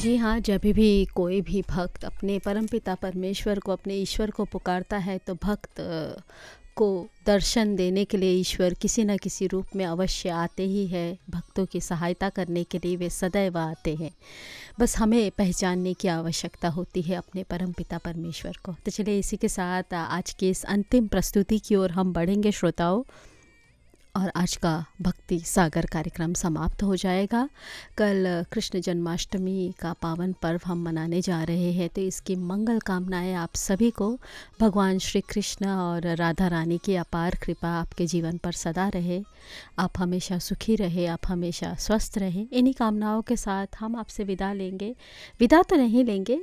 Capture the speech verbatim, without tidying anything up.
जी हाँ, जब भी कोई भी भक्त अपने परमपिता परमेश्वर को, अपने ईश्वर को पुकारता है तो भक्त अ, को दर्शन देने के लिए ईश्वर किसी न किसी रूप में अवश्य आते ही हैं। भक्तों की सहायता करने के लिए वे सदैव आते हैं। बस हमें पहचानने की आवश्यकता होती है अपने परमपिता परमेश्वर को। तो चलिए इसी के साथ आज की इस अंतिम प्रस्तुति की ओर हम बढ़ेंगे श्रोताओं, और आज का भक्ति सागर कार्यक्रम समाप्त हो जाएगा। कल कृष्ण जन्माष्टमी का पावन पर्व हम मनाने जा रहे हैं, तो इसकी मंगल कामनाएं आप सभी को। भगवान श्री कृष्ण और राधा रानी की अपार कृपा आपके जीवन पर सदा रहे। आप हमेशा सुखी रहे, आप हमेशा स्वस्थ रहें। इन्हीं कामनाओं के साथ हम आपसे विदा लेंगे। विदा तो नहीं लेंगे,